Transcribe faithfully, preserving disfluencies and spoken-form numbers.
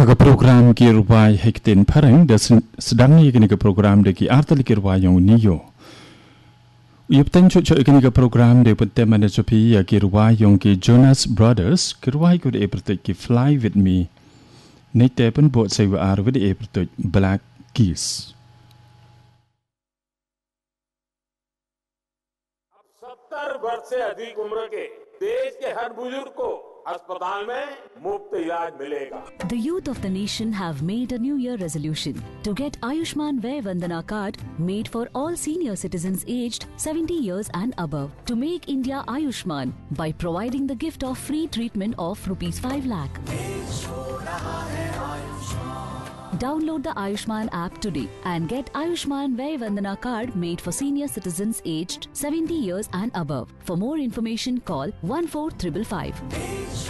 Haga program ki rupai hektin pareng da sedang ni kini ke program de ki artali ki rupai yang niyo. Iap tencho cho kini ke program de putte mana chopi ya ki rupai yang ki Jonas Brothers ki rupai ko de epertek ki Fly With Me. Nete pun buat sewa ar with epertek Black Keys. सत्तर वर्ष से अधिक उम्र के देश के हर बुजुर्ग को अस्पताल में मुफ्त इलाज मिलेगा। The youth of the nation have made a New Year resolution to get Ayushman Vay Vandana card made for all senior citizens aged seventy years and above to make India Ayushman by providing the gift of free treatment of rupees five lakh. Download the Ayushman app today and get Ayushman Vay Vandana card made for senior citizens aged seventy years and above. For more information, call one four five five five.